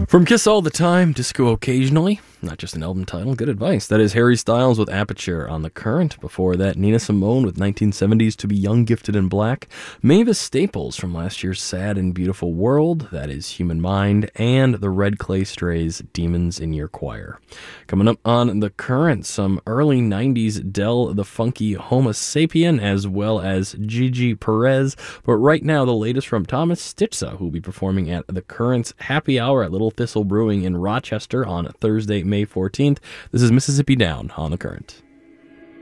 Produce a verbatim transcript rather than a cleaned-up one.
From Kiss All the Time, Disco Occasionally, not just an album title, good advice. That is Harry Styles with Aperture on The Current. Before that, Nina Simone with nineteen seventies To Be Young, Gifted, and Black. Mavis Staples from last year's Sad and Beautiful World, that is Human Mind. And the Red Clay Strays, Demons in Your Choir. Coming up on The Current, some early nineties Del the Funky Homo Sapien, as well as Gigi Perez. But right now, the latest from Thomas Stitza, who will be performing at The Current's Happy Hour at Little Thistle Brewing in Rochester on Thursday, May fourteenth. This is Mississippi Down on The Current.